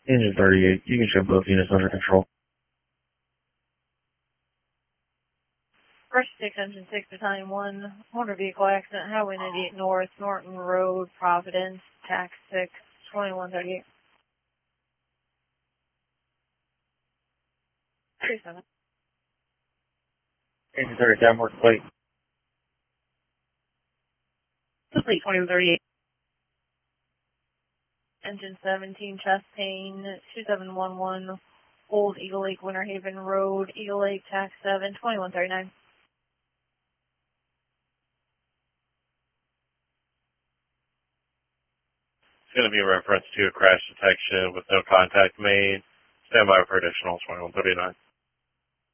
Engine 38, you can show both units under control. First 6, Engine 6, Battalion 1, motor vehicle accident, Highway 98 North, Norton Road, Providence, TAC 6, 2138. 37. Engine 37, work plate. Complete 2138. Engine 17, chest pain, 2711, Old Eagle Lake, Winter Haven Road, Eagle Lake, TAC 7, 2139. It's going to be a reference to a crash detection with no contact made. Stand by for additional 2139.